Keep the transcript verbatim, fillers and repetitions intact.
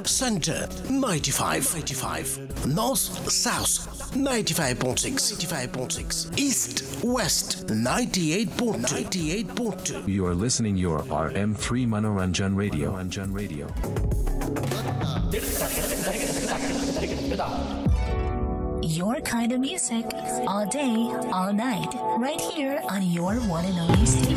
Center ninety-five, ninety-five. North South ninety-five point six, ninety-five point six. East West ninety-eight point two, ninety-eight point two. You are listening your R M three Manoranjan Radio. Manoranjan Radio. Your kind of music all day, all night, right here on your one and only station.